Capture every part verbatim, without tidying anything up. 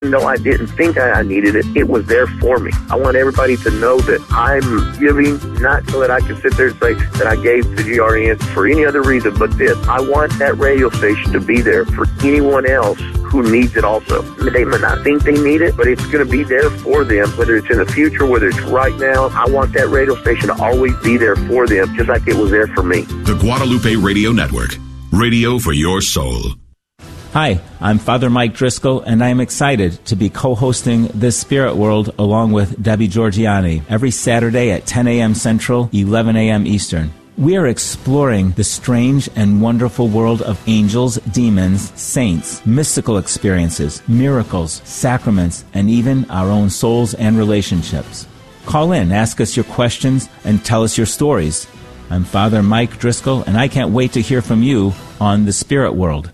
No, I didn't think I needed it. It was there for me. I want everybody to know that I'm giving, not so that I can sit there and say that I gave to G R N for any other reason but this. I want that radio station to be there for anyone else who needs it also. They may not think they need it, but it's going to be there for them, whether it's in the future, whether it's right now. I want that radio station to always be there for them, just like it was there for me. The Guadalupe Radio Network. Radio for your soul. Hi, I'm Father Mike Driscoll, and I am excited to be co-hosting This Spirit World along with Debbie Georgiani every Saturday at ten a.m. Central, eleven a.m. Eastern. We are exploring the strange and wonderful world of angels, demons, saints, mystical experiences, miracles, sacraments, and even our own souls and relationships. Call in, ask us your questions, and tell us your stories. I'm Father Mike Driscoll, and I can't wait to hear from you on The Spirit World.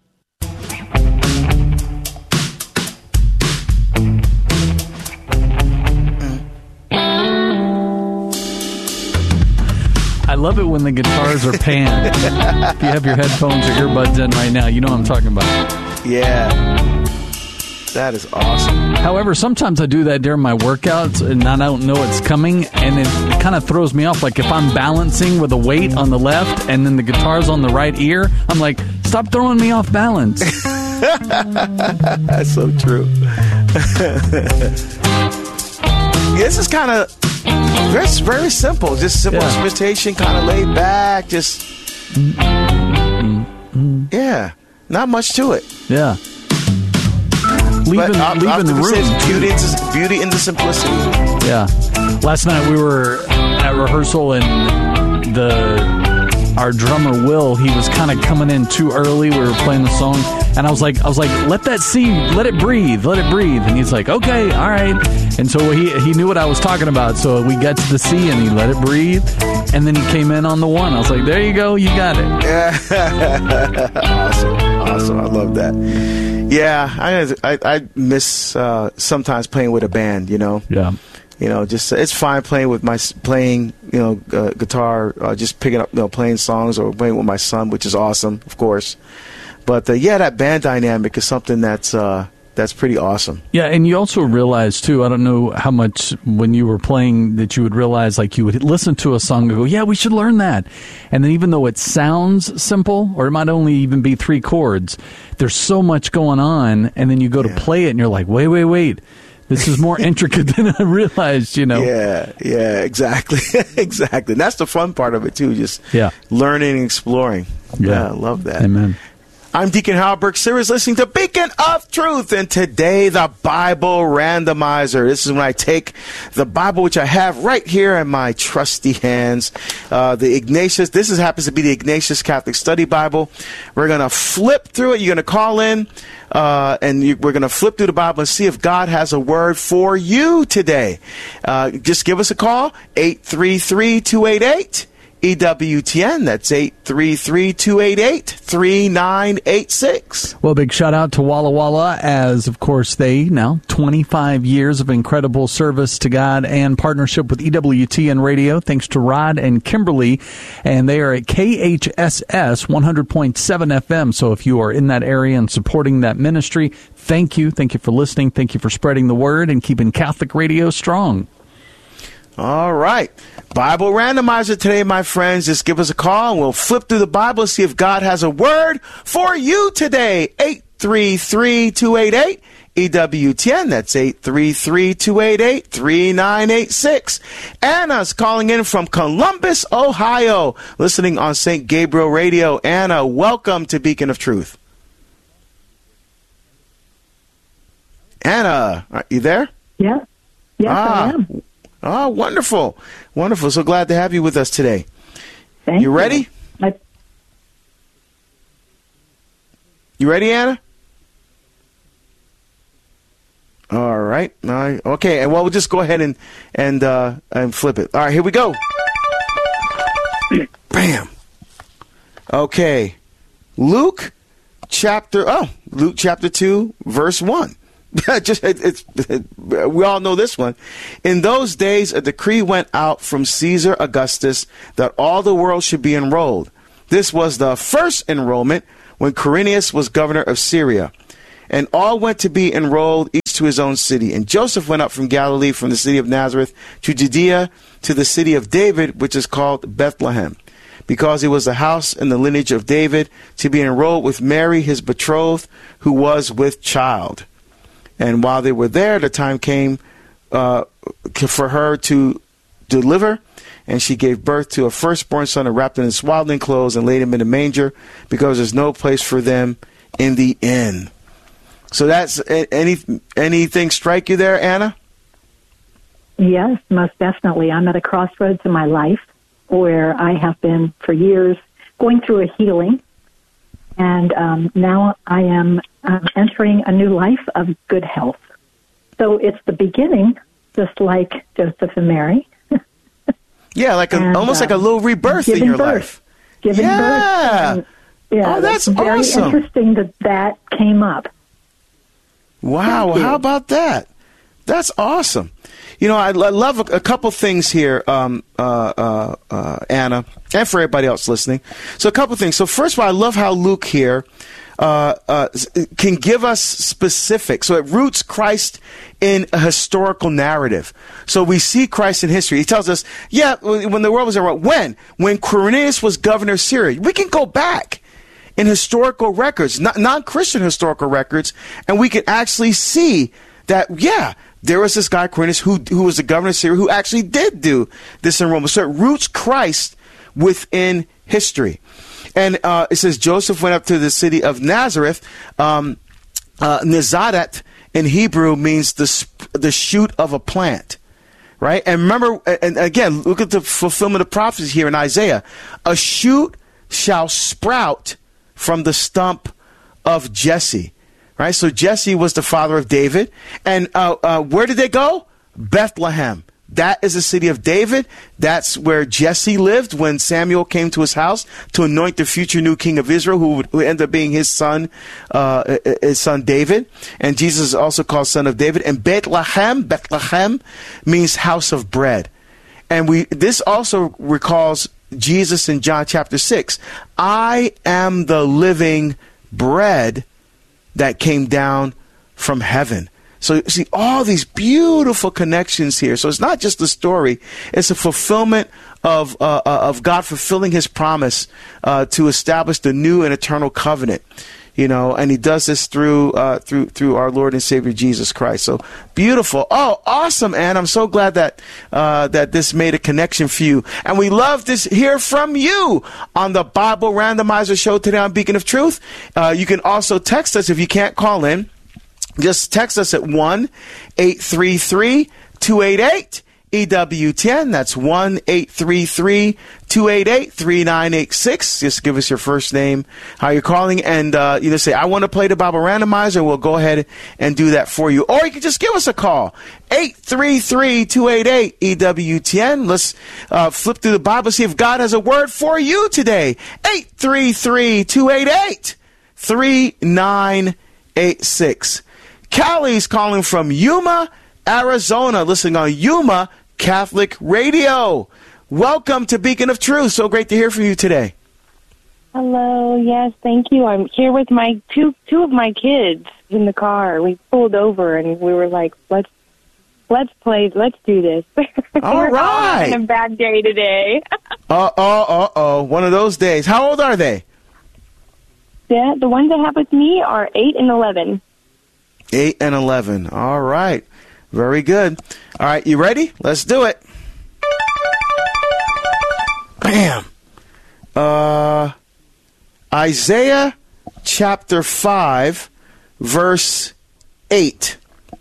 I love it when the guitars are panned. If you have your headphones or earbuds in right now, you know what I'm talking about. Yeah. That is awesome. However, sometimes I do that during my workouts and I don't know it's coming, and it kind of throws me off. Like if I'm balancing with a weight on the left and then the guitar's on the right ear, I'm like, stop throwing me off balance. That's so true. This is kind of very, very simple. Just simple yeah. instrumentation, kind of laid back. Just, mm-hmm. yeah, not much to it. Yeah. Leaving, but, uh, leaving the room. Beauty in, beauty in the simplicity. Yeah. Last night we were at rehearsal and the our drummer Will, he was kind of coming in too early. We were playing the song, and I was like, I was like, let that scene, let it breathe, let it breathe. And he's like, okay, all right. And so he he knew what I was talking about. So we got to the C, and he let it breathe, and then he came in on the one. I was like, there you go, you got it. Yeah. Awesome, awesome. I love that. Yeah, I I, I miss uh, sometimes playing with a band. You know. Yeah. You know, just it's fine playing with my playing, you know, uh, guitar, uh, just picking up, you know, playing songs or playing with my son, which is awesome, of course. But uh, yeah, that band dynamic is something that's uh, that's pretty awesome. Yeah, and you also realize too. I don't know how much when you were playing that you would realize, like you would listen to a song and go, "Yeah, we should learn that." And then even though it sounds simple, or it might only even be three chords, there's so much going on, and then you go to yeah. play it, and you're like, "Wait, wait, wait." This is more intricate than I realized, you know. Yeah, yeah, exactly. exactly. And that's the fun part of it, too, just yeah. learning and exploring. Yeah. yeah, I love that. Amen. I'm Deacon Howard Burke Sirius, listening to Beacon of Truth, and today the Bible Randomizer. This is when I take the Bible, which I have right here in my trusty hands, uh, the Ignatius. This is, happens to be the Ignatius Catholic Study Bible. We're going to flip through it. You're going to call in, uh, and you, we're going to flip through the Bible and see if God has a word for you today. Uh, just give us a call, eight three three, two eight eight, E W T N. That's eight three three, two eight eight, three nine eight six. Well, big shout out to Walla Walla, as of course they now twenty-five years of incredible service to God and partnership with E W T N Radio. Thanks to Rod and Kimberly, and they are at K H S S one hundred point seven F M. So if you are in that area and supporting that ministry, thank you. Thank you for listening. Thank you for spreading the word and keeping Catholic radio strong. All right. Bible Randomizer today, my friends. Just give us a call and we'll flip through the Bible and see if God has a word for you today. eight three three, two eight eight, E W T N. That's eight three three, two eight eight, three nine eight six. Anna's calling in from Columbus, Ohio, listening on Saint Gabriel Radio. Anna, welcome to Beacon of Truth. Anna, are you there? Yeah. Yes, ah. I am. Oh, wonderful. Wonderful. So glad to have you with us today. Thank you ready? You. I- you ready, Anna? All right. All right. Okay. And well, we'll just go ahead and and uh, and flip it. All right. Here we go. Bam. Okay. Luke chapter. Oh, Luke chapter two, verse one. Just it, it's it, we all know this one. In those days, a decree went out from Caesar Augustus that all the world should be enrolled. This was the first enrollment when Quirinius was governor of Syria, and all went to be enrolled, each preached to his own city. And Joseph went up from Galilee, from the city of Nazareth, to Judea, to the city of David, which is called Bethlehem, because he was the house and the lineage of David, to be enrolled with Mary, his betrothed, who was with child. And while they were there, the time came uh, for her to deliver, and she gave birth to a firstborn son, and wrapped him in swaddling clothes and laid him in a manger, because there's no place for them in the inn. So that's any anything strike you there, Anna? Yes, most definitely. I'm at a crossroads in my life where I have been for years going through a healing, and um, now I am um, entering a new life of good health. So it's the beginning, just like Joseph and Mary. Yeah, like a, and, almost uh, like a little rebirth in your birth, life. Giving yeah. birth. And, yeah, oh, that's it's very awesome. interesting that that came up. Wow, Thank you. How about that? That's awesome. You know, I, I love a, a couple things here, um, uh, uh, uh, Anna, and for everybody else listening. So a couple things. So first of all, I love how Luke here uh, uh, can give us specifics. So it roots Christ in a historical narrative. So we see Christ in history. He tells us, yeah, when the world was around, when? When Quirinius was governor of Syria. We can go back in historical records, non-Christian historical records, and we can actually see that, yeah, there was this guy, Quirinius, who, who was the governor of Syria, who actually did do this in Rome. So it roots Christ within history. And uh, it says Joseph went up to the city of Nazareth. Um, uh, Nazaret in Hebrew means the, sp- the shoot of a plant. Right? And remember, and again, look at the fulfillment of prophecy here in Isaiah. A shoot shall sprout from the stump of Jesse. Right? So Jesse was the father of David. And uh, uh, where did they go? Bethlehem. That is the city of David. That's where Jesse lived when Samuel came to his house to anoint the future new king of Israel, who would who ended up being his son, uh, his son David. And Jesus is also called son of David. And Bethlehem, Bethlehem means house of bread. And we this also recalls Jesus in John chapter six. I am the living bread that came down from heaven. So you see all these beautiful connections here. So it's not just a story; it's a fulfillment of uh, of God fulfilling His promise uh, to establish the new and eternal covenant. You know, and He does this through uh, through through our Lord and Savior Jesus Christ. So beautiful! Oh, awesome, Ann! I'm so glad that uh, that this made a connection for you, and we love to hear from you on the Bible Randomizer Show today on Beacon of Truth. Uh, you can also text us if you can't call in. Just text us at one eight three three two eight eight E W ten. That's one eight three three two eight eight three nine eight six. Just give us your first name, how you're calling, and uh, you just say, I want to play the Bible Randomizer. We'll go ahead and do that for you. Or you can just give us a call, eight three three two eight eight E W ten. Let's uh, flip through the Bible, see if God has a word for you today. eight three three two eight eight three nine eight six. Callie's calling from Yuma, Arizona, listening on Yuma Catholic Radio. Welcome to Beacon of Truth. So great to hear from you today. Hello. Yes, thank you. I'm here with my two two of my kids in the car. We pulled over and we were like, let's let's play, let's do this. All we're right. having a bad day today. Uh oh, uh oh. One of those days. How old are they? Yeah, the ones I have with me are eight and eleven. Eight and eleven. All right. Very good. All right, you ready? Let's do it. Bam. Uh, Isaiah chapter five, verse eight.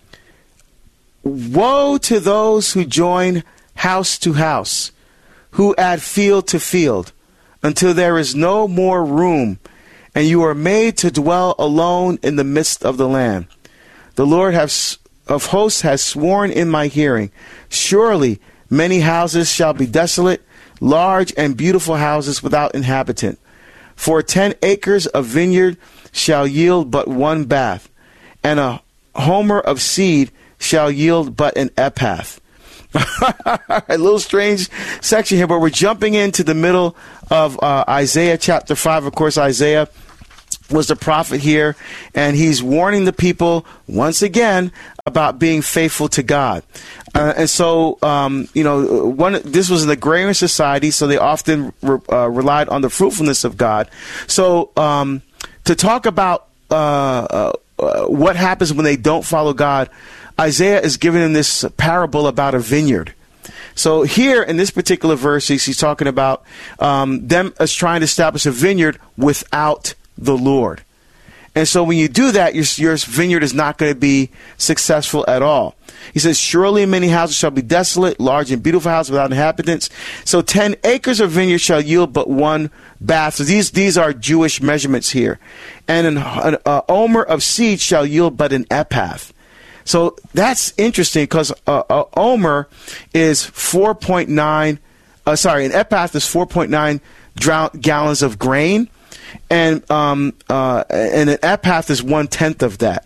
Woe to those who join house to house, who add field to field, until there is no more room, and you are made to dwell alone in the midst of the land. The Lord has, of hosts has sworn in my hearing, surely many houses shall be desolate, large and beautiful houses without inhabitant. For ten acres of vineyard shall yield but one bath, and a homer of seed shall yield but an epath. A little strange section here, but we're jumping into the middle of uh, Isaiah chapter five. Of course, Isaiah was the prophet here, and he's warning the people once again about being faithful to God. Uh, and so, um, you know, one this was an agrarian society, so they often re- uh, relied on the fruitfulness of God. So, um, to talk about uh, uh, uh, what happens when they don't follow God, Isaiah is giving them this parable about a vineyard. So here in this particular verse, he's talking about um, them as trying to establish a vineyard without the Lord. And so when you do that, your, your vineyard is not going to be successful at all. He says, surely many houses shall be desolate, large and beautiful houses without inhabitants. So ten acres of vineyard shall yield but one bath. So these, these are Jewish measurements here. And an, an uh, omer of seed shall yield but an epath. So that's interesting because uh, uh, omer is four point nine, uh, sorry, an epath is four point nine drown- gallons of grain. And um, uh, and an epath is one tenth of that.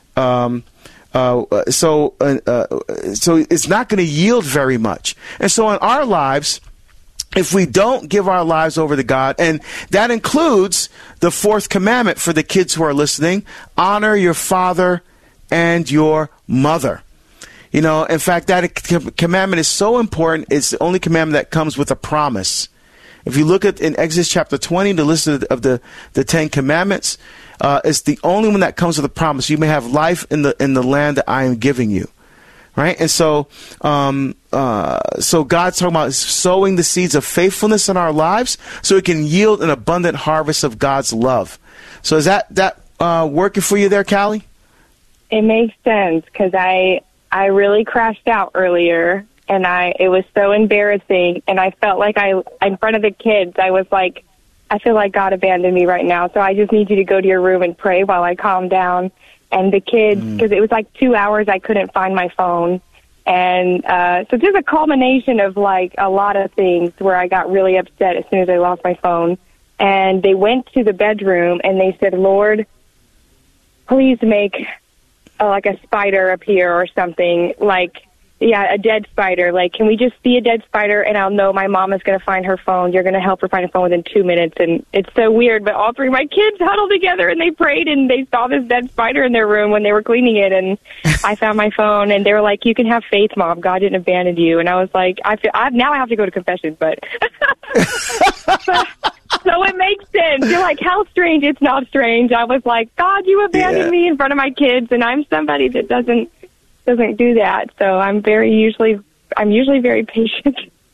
Um, uh, so uh, uh, so it's not going to yield very much. And so in our lives, if we don't give our lives over to God, and that includes the fourth commandment for the kids who are listening: honor your father and your mother. You know, in fact, that commandment is so important. It's the only commandment that comes with a promise. If you look at in Exodus chapter twenty, the list of the, of the, the Ten Commandments, uh, it's the only one that comes with a promise. You may have life in the in the land that I am giving you, right? And so, um, uh, so God's talking about sowing the seeds of faithfulness in our lives, so it can yield an abundant harvest of God's love. So is that that uh, working for you there, Callie? It makes sense because I I really crashed out earlier. And I, it was so embarrassing, and I felt like I, in front of the kids, I was like, I feel like God abandoned me right now, so I just need you to go to your room and pray while I calm down. And the kids, because mm. it was like two hours, I couldn't find my phone. And uh, so there's a culmination of like a lot of things where I got really upset as soon as I lost my phone. And they went to the bedroom, and they said, Lord, please make uh, like a spider appear or something, like, yeah, a dead spider. Like, can we just see a dead spider and I'll know my mom is going to find her phone. You're going to help her find her phone within two minutes. And it's so weird, but all three of my kids huddled together and they prayed and they saw this dead spider in their room when they were cleaning it. And I found my phone and they were like, you can have faith, Mom. God didn't abandon you. And I was like, I feel, I, now I have to go to confession, but so, so it makes sense. You're like, how strange. It's not strange. I was like, God, you abandoned yeah. me in front of my kids. And I'm somebody that doesn't, doesn't do that, so I'm very usually I'm usually very patient.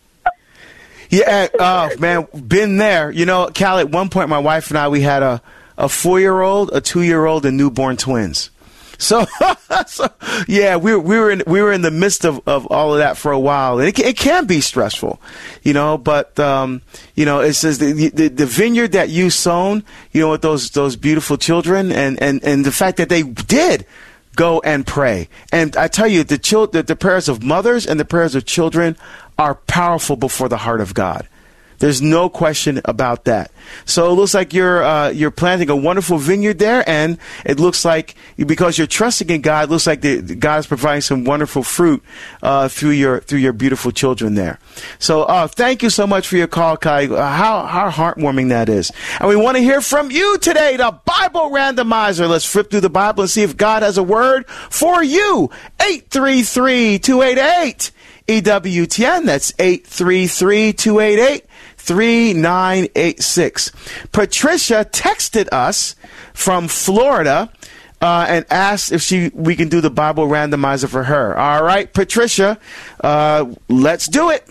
yeah, oh man, been there. You know, Cal, at one point my wife and I, we had a, a four-year-old, a two-year-old, and newborn twins. So, so yeah, we we were in we were in the midst of, of all of that for a while. And it, it can be stressful, you know. But um, you know, it says the, the the vineyard that you sown, you know, with those those beautiful children, and and and the fact that they did go and pray. And I tell you, the, chil- the the prayers of mothers and the prayers of children are powerful before the heart of God. There's no question about that. So it looks like you're uh, you're planting a wonderful vineyard there, and it looks like because you're trusting in God, it looks like the, God is providing some wonderful fruit uh, through your through your beautiful children there. So uh, thank you so much for your call, Kai. Uh, how how heartwarming that is. And we want to hear from you today, the Bible Randomizer. Let's flip through the Bible and see if God has a word for you. eight three three, two eight eight, E W T N. That's eight three three, two eight eight, three nine eight six. Patricia texted us from Florida uh, and asked if she we can do the Bible Randomizer for her. All right, Patricia, uh, let's do it.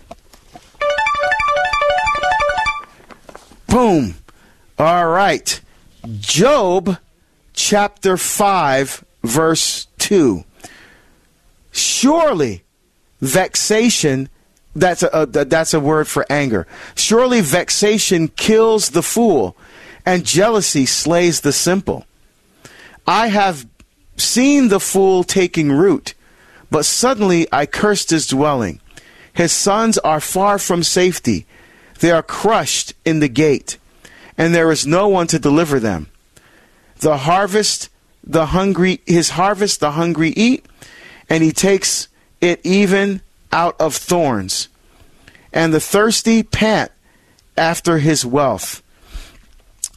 Boom. All right. Job chapter five, verse two. Surely vexation, that's a, a that's a word for anger. Surely vexation kills the fool, and jealousy slays the simple. I have seen the fool taking root, but suddenly I cursed his dwelling. His sons are far from safety. They are crushed in the gate, and there is no one to deliver them. The harvest, the hungry, his harvest, the hungry eat, and he takes it even out of thorns. And the thirsty pant after his wealth.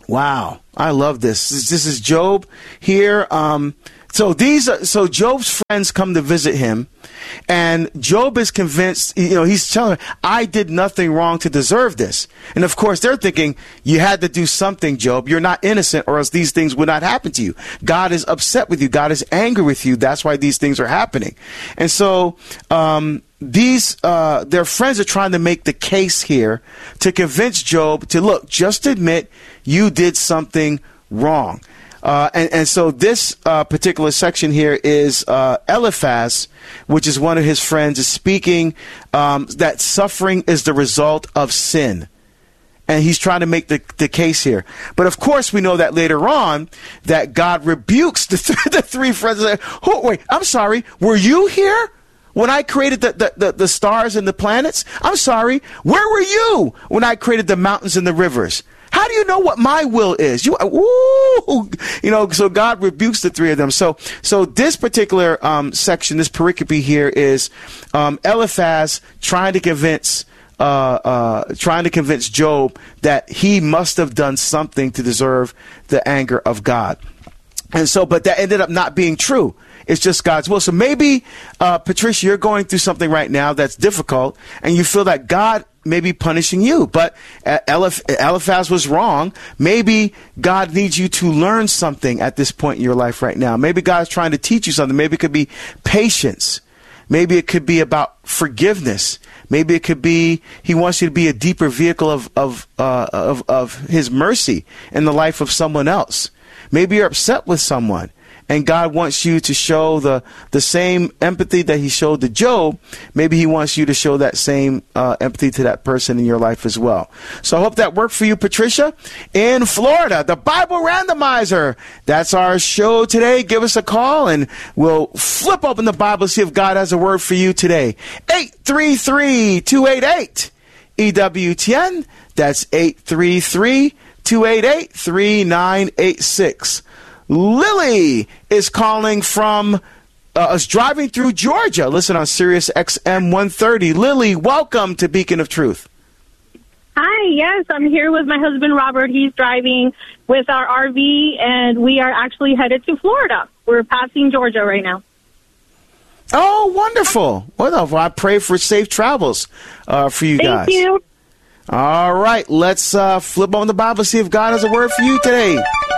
Wow. I love this. This, this is Job here. Um, so these are, so Job's friends come to visit him, and Job is convinced, you know, he's telling her, I did nothing wrong to deserve this. And of course they're thinking, you had to do something, Job. You're not innocent, or else these things would not happen to you. God is upset with you. God is angry with you. That's why these things are happening. And so, um, These, uh, their friends are trying to make the case here to convince Job to, look, just admit you did something wrong. Uh, and, and so this uh, particular section here is uh, Eliphaz, which is one of his friends, is speaking um, that suffering is the result of sin. And he's trying to make the, the case here. But of course, we know that later on that God rebukes the, th- the three friends. And say, oh, wait, I'm sorry. Were you here when I created the, the, the, the stars and the planets? I'm sorry. Where were you when I created the mountains and the rivers? How do you know what my will is? You, woo, you know, so God rebukes the three of them. So, so this particular um, section, this pericope here is um, Eliphaz trying to convince, uh, uh, trying to convince Job that he must have done something to deserve the anger of God. And so, but that ended up not being true. It's just God's will. So maybe, uh, Patricia, you're going through something right now that's difficult, and you feel that God may be punishing you. But uh, Eliph- Eliphaz was wrong. Maybe God needs you to learn something at this point in your life right now. Maybe God's trying to teach you something. Maybe it could be patience. Maybe it could be about forgiveness. Maybe it could be he wants you to be a deeper vehicle of of uh, of, of his mercy in the life of someone else. Maybe you're upset with someone, and God wants you to show the, the same empathy that he showed to Job. Maybe he wants you to show that same uh, empathy to that person in your life as well. So I hope that worked for you, Patricia. In Florida, the Bible Randomizer. That's our show today. Give us a call, and we'll flip open the Bible, see if God has a word for you today. eight three three, two eight eight, E W T N. That's eight three three, two eight eight, three nine eight six. Lily is calling from uh, us driving through Georgia. Listen on Sirius X M one thirty. Lily, welcome to Beacon of Truth. Hi, yes, I'm here with my husband, Robert. He's driving with our R V, and we are actually headed to Florida. We're passing Georgia right now. Oh, wonderful. Well, I pray for safe travels uh, for you Thank guys. Thank you. All right, let's uh, flip on the Bible, see if God has a word for you today.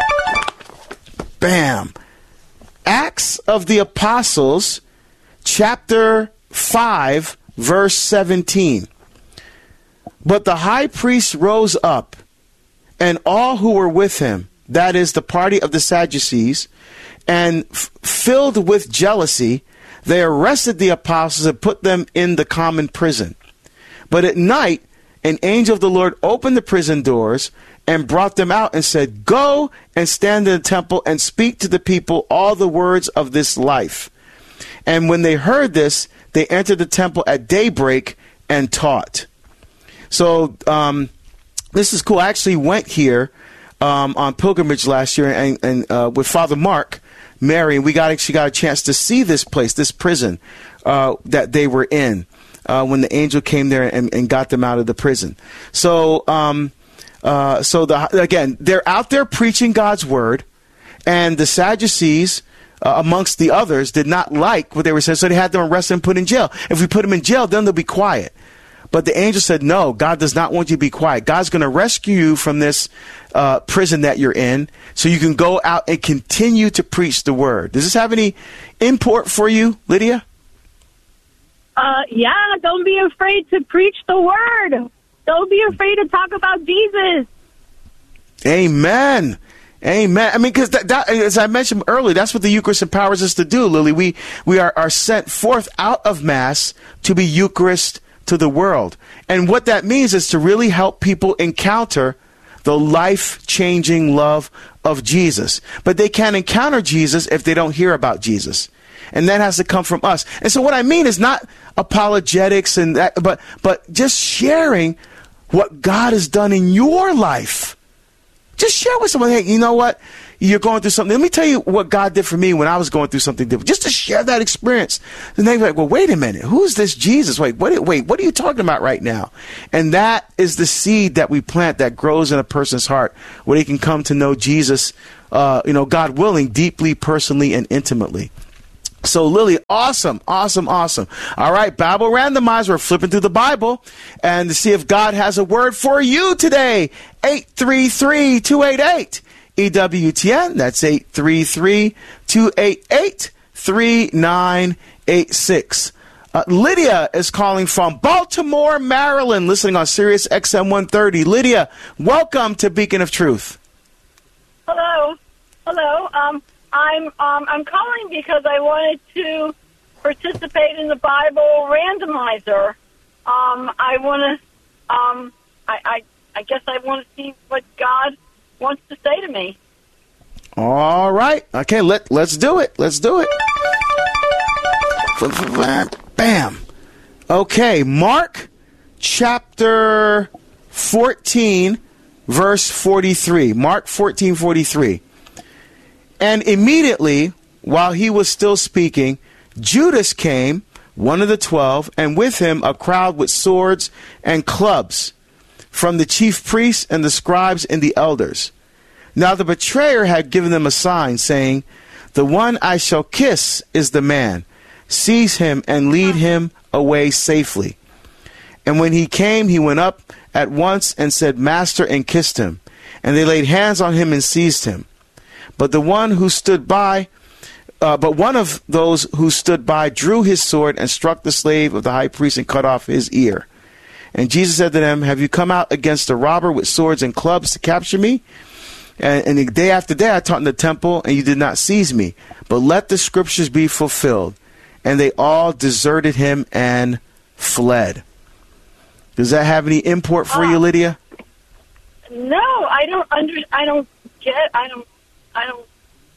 Bam. Acts of the Apostles, chapter five, verse seventeen. But the high priest rose up, and all who were with him, that is, the party of the Sadducees, and f- filled with jealousy, they arrested the apostles and put them in the common prison. But at night, an angel of the Lord opened the prison doors and brought them out and said, go and stand in the temple and speak to the people all the words of this life. And when they heard this, they entered the temple at daybreak and taught. So um, this is cool. I actually went here um, on pilgrimage last year and, and uh, with Father Mark, Mary, and we got actually got a chance to see this place, this prison uh, that they were in uh, when the angel came there and, and got them out of the prison. So, um, uh, so the, again, they're out there preaching God's word, and the Sadducees, uh, amongst the others, did not like what they were saying, so they had them arrested and put in jail. If we put them in jail, then they'll be quiet. But the angel said, no, God does not want you to be quiet. God's going to rescue you from this uh, prison that you're in so you can go out and continue to preach the word. Does this have any import for you, Lydia? Uh, yeah, don't be afraid to preach the word. Don't be afraid to talk about Jesus. Amen. Amen. I mean, because that, that, as I mentioned earlier, that's what the Eucharist empowers us to do, Lily. We, we are, are sent forth out of Mass to be Eucharist to the world. And what that means is to really help people encounter the life-changing love of Jesus. But they can't encounter Jesus if they don't hear about Jesus. And that has to come from us. And so what I mean is not apologetics and that, but but just sharing what God has done in your life. Just share with someone, hey, you know what? you're going through something. Let me tell you what God did for me when I was going through something different, just to share that experience. And they're like, well, wait a minute. Who's this Jesus? Wait, what, wait, what are you talking about right now? And that is the seed that we plant that grows in a person's heart where they can come to know Jesus, uh, you know, God willing, deeply, personally, and intimately. So, Lily, awesome, awesome, awesome. All right, Bible Randomizer. We're flipping through the Bible and to see if God has a word for you today. eight three three, two eight eight, E W T N. That's eight three three, two eight eight, three nine eight six. Uh, Lydia is calling from Baltimore, Maryland, listening on Sirius X M one thirty. Lydia, welcome to Beacon of Truth. Hello. Hello. Um, I'm um, I'm calling because I wanted to participate in the Bible Randomizer. Um, I want to. Um, I, I I guess I want to see what God wants to say to me. All right. Okay. Let Let's do it. Let's do it. Bam. Okay. Mark chapter fourteen, verse forty-three. Mark fourteen forty-three. And immediately, while he was still speaking, Judas came, one of the twelve, and with him a crowd with swords and clubs from the chief priests and the scribes and the elders. Now the betrayer had given them a sign, saying, "The one I shall kiss is the man. Seize him and lead him away safely." And when he came, he went up at once and said, "Master," and kissed him. And they laid hands on him and seized him. But the one who stood by, uh, but one of those who stood by drew his sword and struck the slave of the high priest and cut off his ear. And Jesus said to them, "Have you come out against a robber with swords and clubs to capture me? And, and the day after day I taught in the temple, and you did not seize me. But let the scriptures be fulfilled." And they all deserted him and fled. Does that have any import for uh, you, Lydia? No, I don't under. I don't get. I don't. I don't.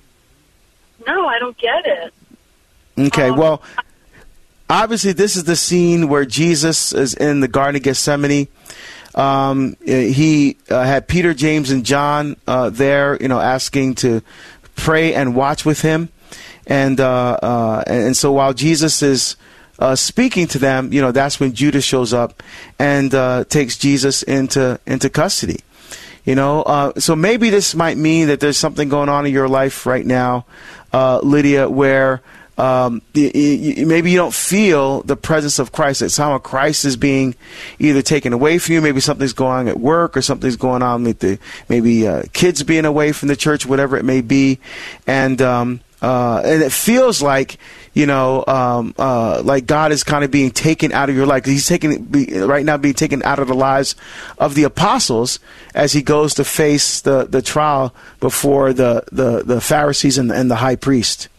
No, I don't get it. Okay, um, well, obviously this is the scene where Jesus is in the Garden of Gethsemane. Um, he uh, had Peter, James, and John uh, there, you know, asking to pray and watch with him. And uh, uh, and so while Jesus is uh, speaking to them, you know, that's when Judas shows up and uh, takes Jesus into into custody. You know, uh, so maybe this might mean that there's something going on in your life right now, uh, Lydia, where um, you, you, maybe you don't feel the presence of Christ. That somehow Christ is being either taken away from you. Maybe something's going on at work, or something's going on with the maybe uh, kids being away from the church, whatever it may be, and um, uh, and it feels like. You know, um, uh, like God is kind of being taken out of your life. He's taking be, right now being taken out of the lives of the apostles as he goes to face the, the trial before the, the, the Pharisees and, and the high priest.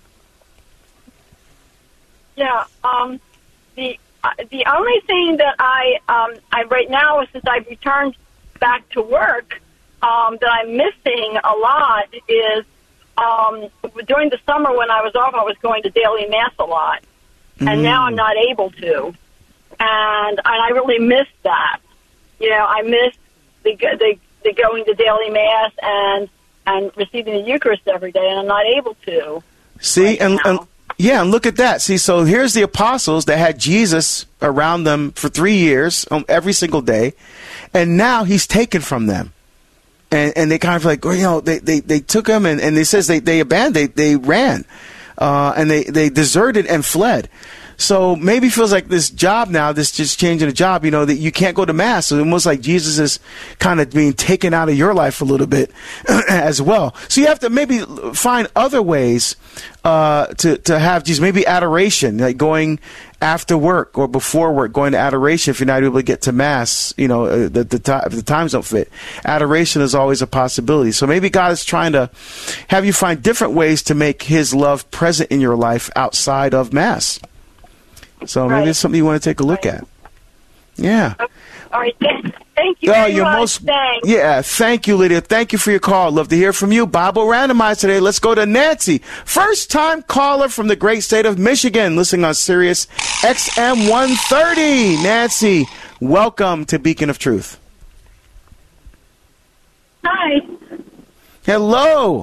Yeah. Um, the uh, the only thing that I um, I right now, since I've returned back to work, um, that I'm missing a lot is. Um, during the summer when I was off, I was going to daily mass a lot, and mm. now I'm not able to, and and I really miss that. You know, I miss the the, the going to daily mass and and receiving the Eucharist every day, and I'm not able to. See, right and, and yeah, and look at that. See, so here's the apostles that had Jesus around them for three years, um, every single day, and now he's taken from them. And, and they kind of like, well, you know, they, they, they took him and, and they says they, they abandoned, they, they ran, uh, and they, they deserted and fled. So maybe it feels like this job now, this just changing the job, you know, that you can't go to mass. So almost like Jesus is kind of being taken out of your life a little bit as well. So you have to maybe find other ways uh, to, to have Jesus, maybe adoration, like going after work or before work, going to adoration if you're not able to get to mass, you know, uh, the, the, t- if the times don't fit. Adoration is always a possibility. So maybe God is trying to have you find different ways to make his love present in your life outside of mass. So maybe right. it's something you want to take a look right. at. Yeah. Okay. All right. Thank you. Oh, very you're much. most. Thanks. Yeah. Thank you, Lydia. Thank you for your call. Love to hear from you. Bible Randomizer today. Let's go to Nancy, first time caller from the great state of Michigan, listening on Sirius X M one thirty. Nancy, welcome to Beacon of Truth. Hi. Hello.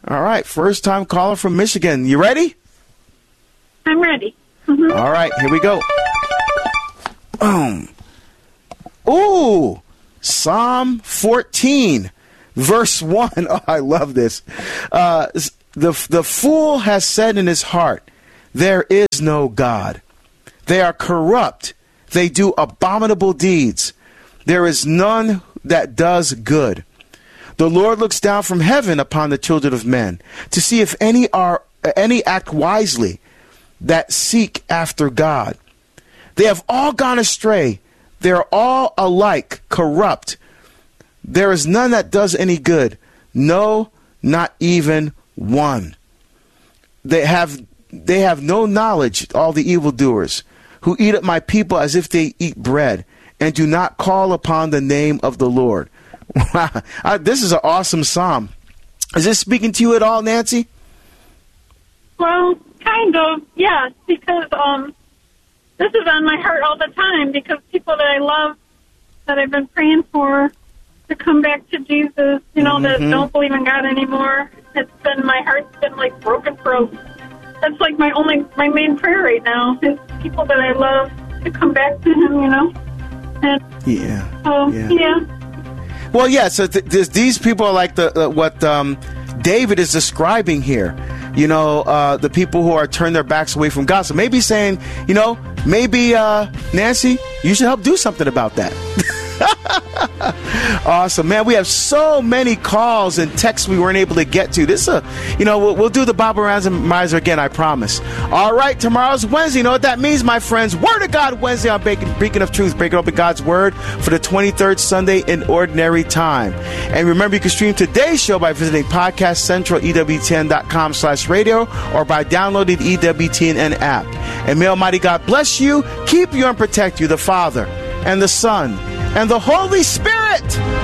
All right, first time caller from Michigan. You ready? I'm ready. Mm-hmm. All right, here we go. Um. Ooh, Psalm fourteen, verse one. Oh, I love this. Uh, the the fool has said in his heart, there is no God. They are corrupt. They do abominable deeds. There is none that does good. The Lord looks down from heaven upon the children of men to see if any are any act wisely, that seek after God. They have all gone astray. They are all alike corrupt. There is none that does any good. No, not even one. They have they have no knowledge, all the evildoers, who eat up my people as if they eat bread, and do not call upon the name of the Lord. Wow, I, this is an awesome psalm. Is this speaking to you at all, Nancy? Well, kind of, yes, because um, this is on my heart all the time, because people that I love, that I've been praying for to come back to Jesus, you know, mm-hmm. that don't believe in God anymore, it's been, my heart's been like broken for, that's like my only, my main prayer right now, is people that I love to come back to Him, you know? And yeah. So, yeah. yeah. Well, yeah, so th- th- these people are like the uh, what um, David is describing here. You know, uh, the people who are turning their backs away from God. So maybe saying, you know, maybe, uh, Nancy, you should help do something about that. Awesome, man. We have so many calls and texts we weren't able to get to. This is a, you know, we'll, we'll do the Bible Randomizer again, I promise. All right, tomorrow's Wednesday. You know what that means, my friends? Word of God Wednesday on Beacon of Truth, breaking open God's Word for the twenty-third Sunday in Ordinary Time. And remember, you can stream today's show by visiting Podcast Central, E W T N dot com slash radio, or by downloading the E W T N app. And may Almighty God bless you, keep you, and protect you, the Father and the Son and the Holy Spirit.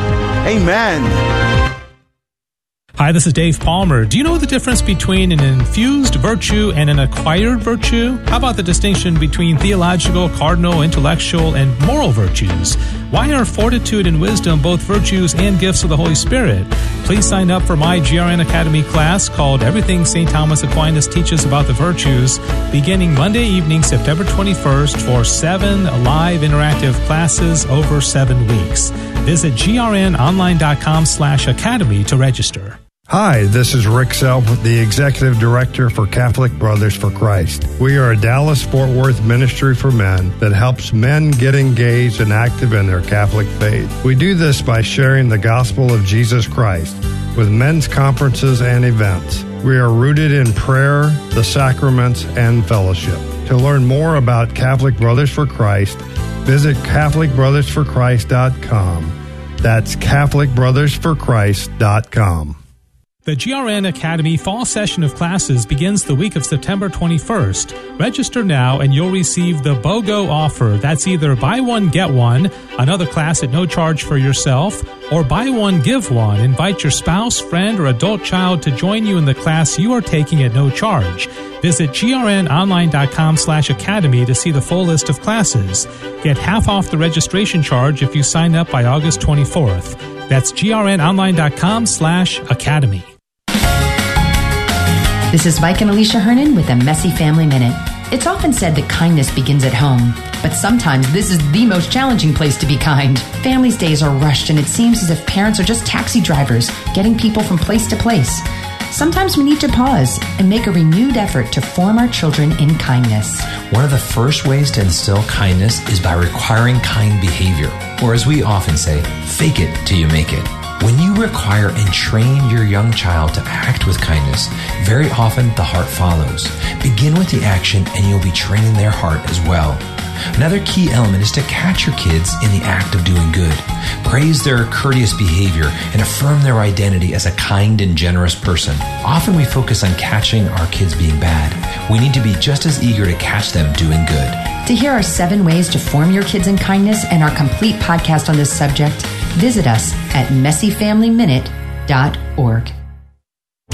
Amen. Hi, this is Dave Palmer. Do you know the difference between an infused virtue and an acquired virtue? How about the distinction between theological, cardinal, intellectual, and moral virtues? Why are fortitude and wisdom both virtues and gifts of the Holy Spirit? Please sign up for my G R N Academy class called Everything Saint Thomas Aquinas Teaches About the Virtues, beginning Monday evening, September twenty-first, for seven live interactive classes over seven weeks. Visit grnonline.com slash academy to register. Hi, this is Rick Self, the Executive Director for Catholic Brothers for Christ. We are a Dallas-Fort Worth ministry for men that helps men get engaged and active in their Catholic faith. We do this by sharing the gospel of Jesus Christ with men's conferences and events. We are rooted in prayer, the sacraments, and fellowship. To learn more about Catholic Brothers for Christ, visit catholic brothers for christ dot com. That's catholic brothers for christ dot com. The G R N Academy fall session of classes begins the week of September twenty-first. Register now and you'll receive the BOGO offer. That's either buy one, get one, another class at no charge for yourself, or buy one, give one. Invite your spouse, friend, or adult child to join you in the class you are taking at no charge. Visit grnonline.com slash academy to see the full list of classes. Get half off the registration charge if you sign up by August twenty-fourth. That's grnonline.com slash academy. This is Mike and Alicia Hernan with a Messy Family Minute. It's often said that kindness begins at home, but sometimes this is the most challenging place to be kind. Families' days are rushed, and it seems as if parents are just taxi drivers, getting people from place to place. Sometimes we need to pause and make a renewed effort to form our children in kindness. One of the first ways to instill kindness is by requiring kind behavior, or as we often say, fake it till you make it. When you require and train your young child to act with kindness, very often the heart follows. Begin with the action and you'll be training their heart as well. Another key element is to catch your kids in the act of doing good. Praise their courteous behavior and affirm their identity as a kind and generous person. Often we focus on catching our kids being bad. We need to be just as eager to catch them doing good. To hear our seven ways to form your kids in kindness and our complete podcast on this subject, visit us at messy family minute dot org.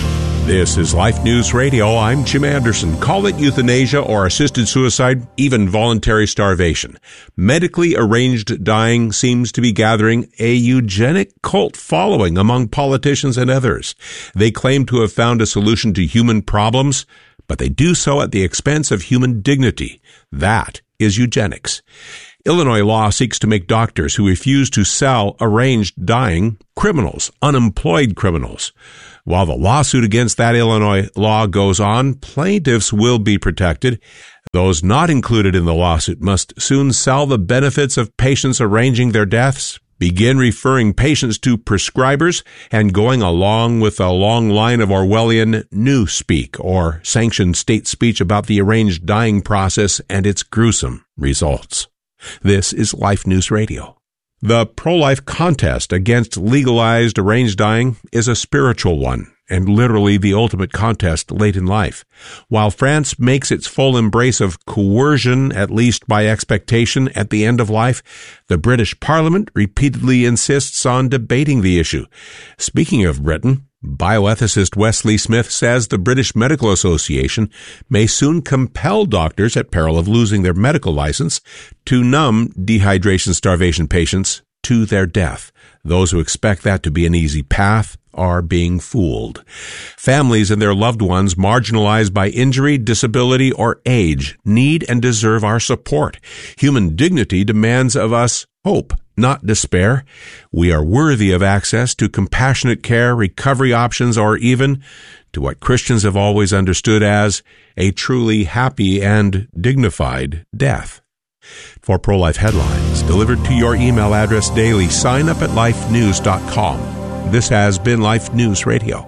This is Life News Radio. I'm Jim Anderson. Call it euthanasia or assisted suicide, even voluntary starvation. Medically arranged dying seems to be gathering a eugenic cult following among politicians and others. They claim to have found a solution to human problems, but they do so at the expense of human dignity. That is eugenics. Illinois law seeks to make doctors who refuse to sell arranged dying criminals, unemployed criminals. While the lawsuit against that Illinois law goes on, plaintiffs will be protected. Those not included in the lawsuit must soon sell the benefits of patients arranging their deaths, begin referring patients to prescribers, and going along with a long line of Orwellian newspeak or sanctioned state speech about the arranged dying process and its gruesome results. This is Life News Radio. The pro-life contest against legalized arranged dying is a spiritual one, and literally the ultimate contest late in life. While France makes its full embrace of coercion, at least by expectation, at the end of life, the British Parliament repeatedly insists on debating the issue. Speaking of Britain, bioethicist Wesley Smith says the British Medical Association may soon compel doctors, at peril of losing their medical license, to numb dehydration starvation patients to their death. Those who expect that to be an easy path are being fooled. Families and their loved ones marginalized by injury, disability, or age need and deserve our support. Human dignity demands of us hope, not despair. We are worthy of access to compassionate care, recovery options, or even to what Christians have always understood as a truly happy and dignified death. For pro-life headlines delivered to your email address daily, sign up at life news dot com. This has been Life News Radio.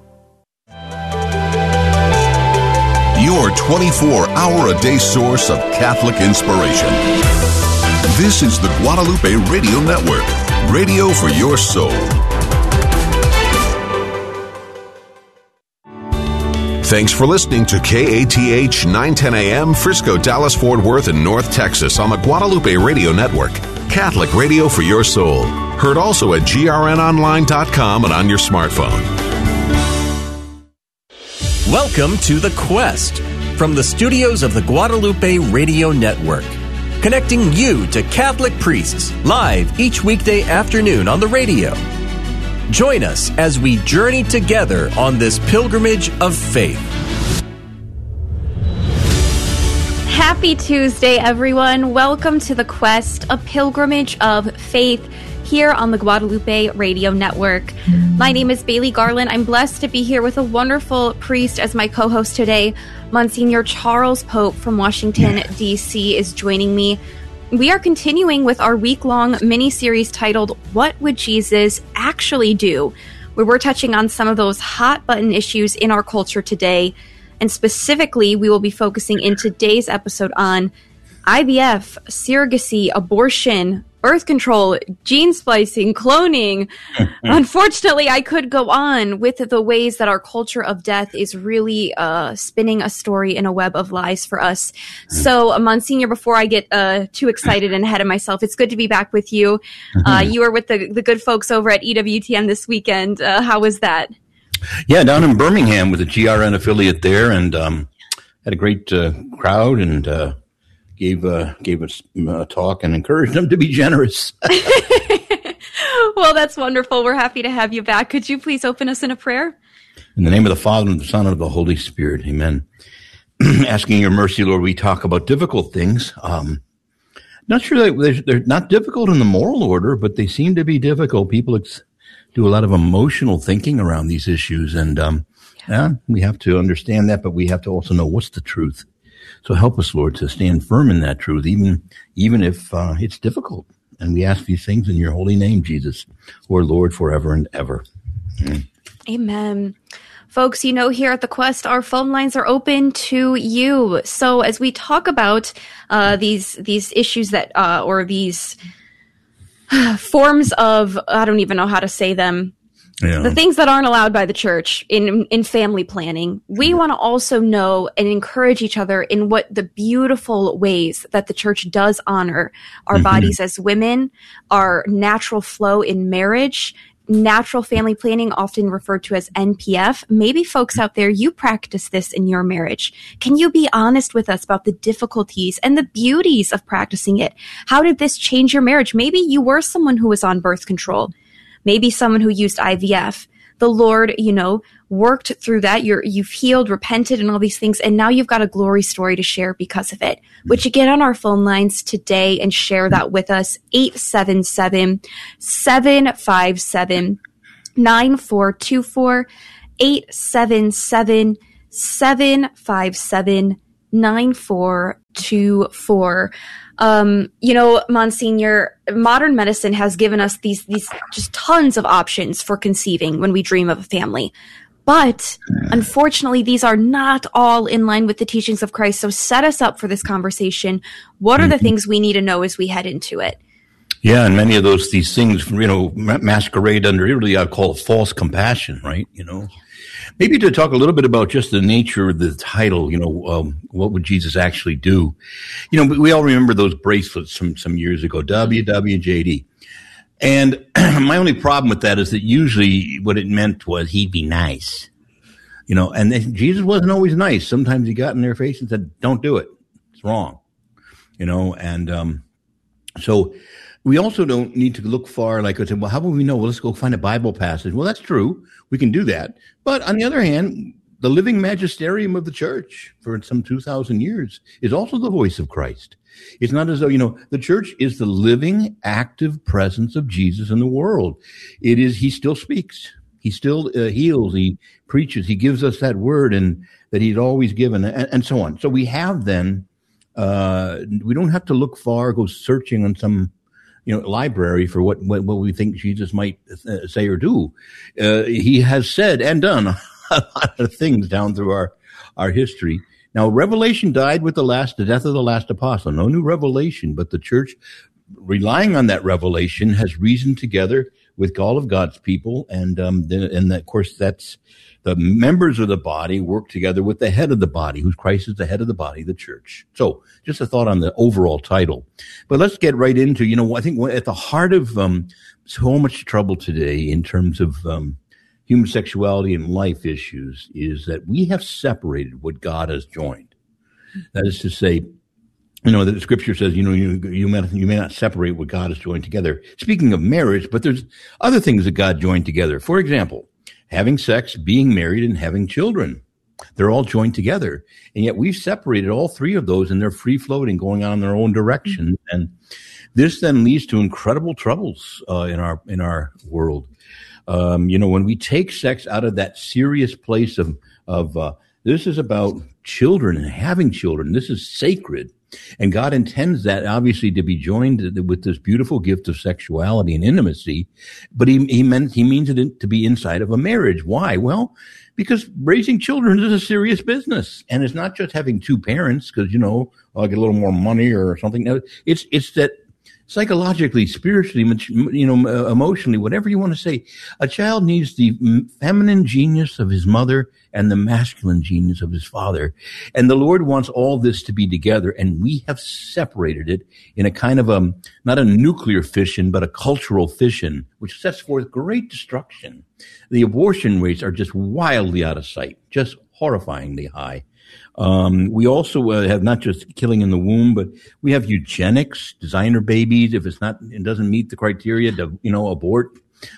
Your twenty-four hour a day source of Catholic inspiration. This is the Guadalupe Radio Network, radio for your soul. Thanks for listening to K A T H nine ten A M, Frisco, Dallas, Fort Worth, and North Texas on the Guadalupe Radio Network. Catholic radio for your soul. Heard also at G R N online dot com and on your smartphone. Welcome to The Quest from the studios of the Guadalupe Radio Network. Connecting you to Catholic priests live each weekday afternoon on the radio. Join us as we journey together on this pilgrimage of faith. Happy Tuesday, everyone. Welcome to The Quest, a pilgrimage of faith here on the Guadalupe Radio Network. My name is Bailey Garland. I'm blessed to be here with a wonderful priest as my co-host today. Monsignor Charles Pope from Washington, D C is joining me. We are continuing with our week-long mini-series titled, What Would Jesus Actually Do?, where we're touching on some of those hot-button issues in our culture today. And specifically, we will be focusing in today's episode on I V F, surrogacy, abortion, birth control, gene splicing, cloning. Unfortunately, I could go on with the ways that our culture of death is really uh, spinning a story in a web of lies for us. So, uh, Monsignor, before I get uh, too excited and ahead of myself, it's good to be back with you. Uh, you were with the, the good folks over at E W T N this weekend. Uh, how was that? Yeah, down in Birmingham with the G R N affiliate there, and um, had a great uh, crowd, and uh, gave uh, gave us a talk and encouraged them to be generous. Well, that's wonderful. We're happy to have you back. Could you please open us in a prayer? In the name of the Father, and the Son, and of the Holy Spirit, amen. Asking your mercy, Lord, we talk about difficult things. Um, not sure that they're, they're not difficult in the moral order, but they seem to be difficult. People ex- do a lot of emotional thinking around these issues, and um, yeah, we have to understand that, but we have to also know what's the truth. So help us, Lord, to stand firm in that truth, even even if uh, it's difficult. And we ask these things in your holy name, Jesus, who are Lord forever and ever. Amen. Amen. Folks, you know, here at The Quest, our phone lines are open to you. So as we talk about uh, these these issues that, uh, or these forms of, I don't even know how to say them, yeah. the things that aren't allowed by the church in in family planning, we want to also know and encourage each other in what the beautiful ways that the church does honor our mm-hmm. bodies as women, our natural flow in marriage, natural family planning, often referred to as N P F. Maybe folks out there, you practice this in your marriage. Can you be honest with us about the difficulties and the beauties of practicing it? How did this change your marriage? Maybe you were someone who was on birth control, maybe someone who used I V F. The Lord, you know, worked through that. You're, you've healed, repented, and all these things. And now you've got a glory story to share because of it. Would you get on our phone lines today and share that with us? eight seven seven, seven five seven, nine four two four, eight seven seven, seven five seven, nine four two four. Um, you know, Monsignor, modern medicine has given us these, these just tons of options for conceiving when we dream of a family. But unfortunately, these are not all in line with the teachings of Christ. So set us up for this conversation. What are the things we need to know as we head into it? Yeah, and many of those, these things, you know, masquerade under, really, I'd call it false compassion, right? You know, maybe to talk a little bit about just the nature of the title, you know, um, what would Jesus actually do? You know, we all remember those bracelets from some years ago, W W J D. And my only problem with that is that usually what it meant was he'd be nice, you know, and then Jesus wasn't always nice. Sometimes he got in their face and said, don't do it. It's wrong, you know, and um, so we also don't need to look far. Like I said, well, how will we know? Well, let's go find a Bible passage. Well, that's true. We can do that. But on the other hand, the living magisterium of the church for some two thousand years is also the voice of Christ. It's not as though, you know, the church is the living, active presence of Jesus in the world. It is, he still speaks. He still uh, heals. He preaches. He gives us that word and that he's always given, and, and so on. So we have then, uh, we don't have to look far, go searching on some, you know, library for what, what, what we think Jesus might uh, say or do. Uh, he has said and done a lot of things down through our, our history. Now, revelation died with the last, the death of the last apostle. No new revelation, but the church, relying on that revelation, has reasoned together with all of God's people. And, um, then, and of course, that's the members of the body work together with the head of the body, who's Christ is the head of the body, the church. So just a thought on the overall title. But let's get right into, you know, I think at the heart of, um, so much trouble today in terms of, um, human sexuality and life issues is that we have separated what God has joined. That is to say, you know, the scripture says, you know, you, you, may, you may not separate what God has joined together. Speaking of marriage, but there's other things that God joined together. For example, having sex, being married, and having children. They're all joined together. And yet we've separated all three of those, and they're free floating, going on in their own direction. And this then leads to incredible troubles uh, in our in our world. Um, you know, when we take sex out of that serious place of, of, uh, this is about children and having children. This is sacred. And God intends that obviously to be joined with this beautiful gift of sexuality and intimacy. But he, he meant, he means it to be inside of a marriage. Why? Well, because raising children is a serious business. And it's not just having two parents because, you know, I'll get a little more money or something. It's, it's that, psychologically, spiritually, you know, emotionally, whatever you want to say, a child needs the feminine genius of his mother and the masculine genius of his father. And the Lord wants all this to be together, and we have separated it in a kind of a, not a nuclear fission, but a cultural fission, which sets forth great destruction. The abortion rates are just wildly out of sight, just horrifyingly high. Um, we also uh, have not just killing in the womb, but we have eugenics, designer babies. If it's not, it doesn't meet the criteria to, you know, abort.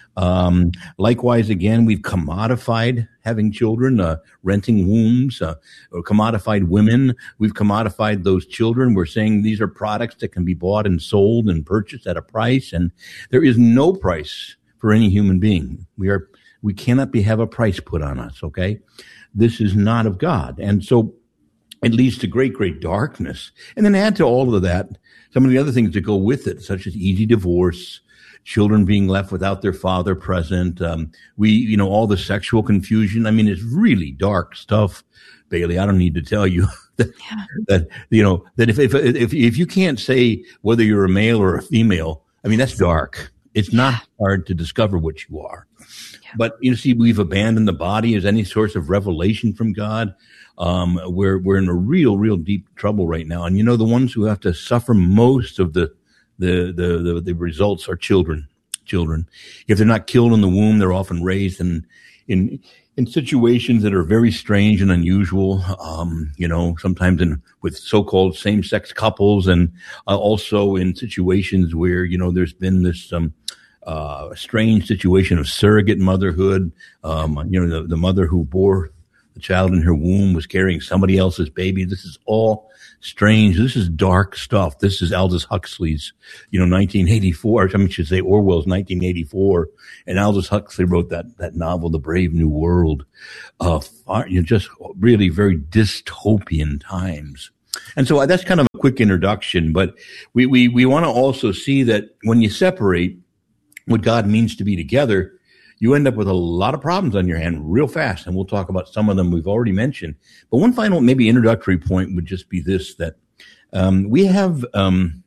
Um, likewise, again, we've commodified having children, uh, renting wombs, uh, or commodified women. We've commodified those children. We're saying these are products that can be bought and sold and purchased at a price. And there is no price for any human being. We are, we cannot be, have a price put on us. Okay. This is not of God. And so it leads to great, great darkness. And then add to all of that some of the other things that go with it, such as easy divorce, children being left without their father present. Um, we, you know, all the sexual confusion. I mean, it's really dark stuff, Bailey. I don't need to tell you that, yeah. that you know, that if, if, if, if you can't say whether you're a male or a female, I mean, that's dark. It's not hard to discover what you are. Yeah. But you see, we've abandoned the body as any source of revelation from God. Um, we're, we're in a real, real deep trouble right now. And you know, the ones who have to suffer most of the, the, the, the, the results are children, children. If they're not killed in the womb, they're often raised in in in situations that are very strange and unusual. Um, you know, sometimes in with so-called same-sex couples, and uh, also in situations where you know there's been this um, uh, strange situation of surrogate motherhood. Um, you know, the, the mother who bore the child in her womb was carrying somebody else's baby. This is all strange. This is dark stuff. This is Aldous Huxley's, you know, nineteen eighty-four. I mean, I should say Orwell's nineteen eighty-four. And Aldous Huxley wrote that, that novel, The Brave New World. Uh, you know, just really very dystopian times. And so that's kind of a quick introduction, but we, we, we want to also see that when you separate what God means to be together, you end up with a lot of problems on your hand real fast. And we'll talk about some of them we've already mentioned. But one final, maybe introductory point would just be this, that um, we have, um,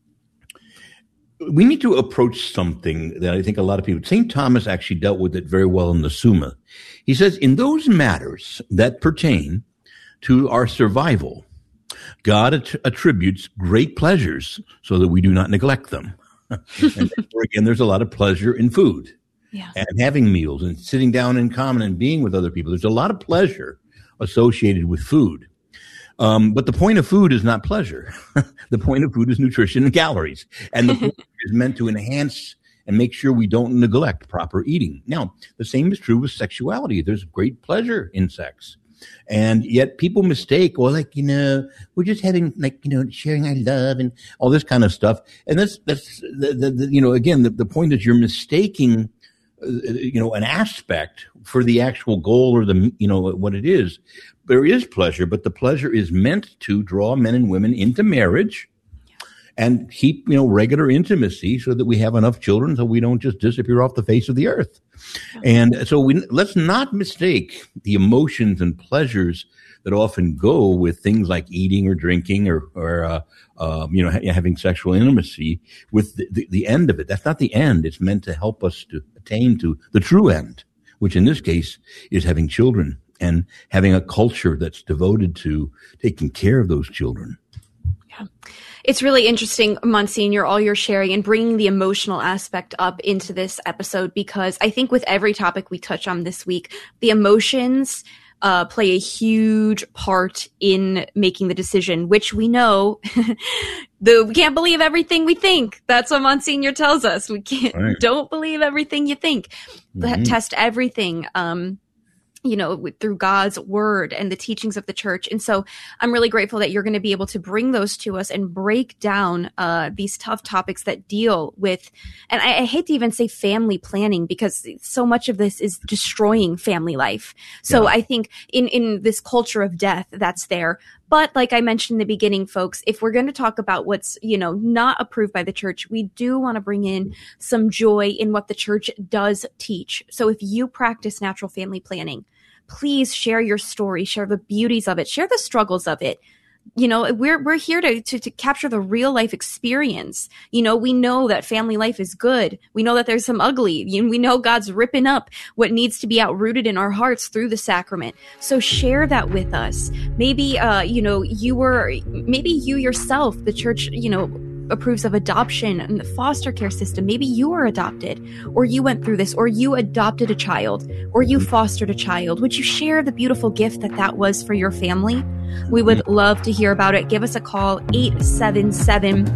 we need to approach something that I think a lot of people, Saint Thomas actually dealt with it very well in the Summa. He says, in those matters that pertain to our survival, God att- attributes great pleasures so that we do not neglect them. And therefore, again, there's a lot of pleasure in food. Yeah. And having meals and sitting down in common and being with other people. There's a lot of pleasure associated with food. Um, but the point of food is not pleasure. The point of food is nutrition and calories. And the food is meant to enhance and make sure we don't neglect proper eating. Now, the same is true with sexuality. There's great pleasure in sex. And yet people mistake, well, like, you know, we're just having, like, you know, sharing our love and all this kind of stuff. And that's, that's, the, the, the, you know, again, the, the point is you're mistaking you know, an aspect for the actual goal or the, you know, what it is. There is pleasure, but the pleasure is meant to draw men and women into marriage and keep, you know, regular intimacy so that we have enough children so we don't just disappear off the face of the earth. And so we, let's not mistake the emotions and pleasures that often go with things like eating or drinking or, or uh, uh, you know, ha- having sexual intimacy with the, the, the end of it. That's not the end. It's meant to help us to attain to the true end, which in this case is having children and having a culture that's devoted to taking care of those children. Yeah. It's really interesting, Monsignor, all you're sharing and bringing the emotional aspect up into this episode, because I think with every topic we touch on this week, the emotions Uh, play a huge part in making the decision, which we know the, we can't believe everything we think. That's what Monsignor tells us. We can't, right. Don't believe everything you think. Mm-hmm. Test everything. Um, you know, through God's word and the teachings of the church. And so I'm really grateful that you're going to be able to bring those to us and break down uh, these tough topics that deal with, and I, I hate to even say family planning, because so much of this is destroying family life. So yeah. I think in, in this culture of death that's there. But like I mentioned in the beginning, folks, if we're going to talk about what's, you know, not approved by the church, we do want to bring in some joy in what the church does teach. So if you practice natural family planning, please share your story, share the beauties of it, share the struggles of it. You know, we're, we're here to, to, to capture the real life experience. You know, we know that family life is good. We know that there's some ugly. You, we know God's ripping up what needs to be outrooted in our hearts through the sacrament. So share that with us. Maybe, uh, you know, you were, maybe you yourself, the church, you know, approves of adoption and the foster care system. Maybe you were adopted, or you went through this, or you adopted a child, or you fostered a child. Would you share the beautiful gift that that was for your family? We would love to hear about it. Give us a call, eight seven seven,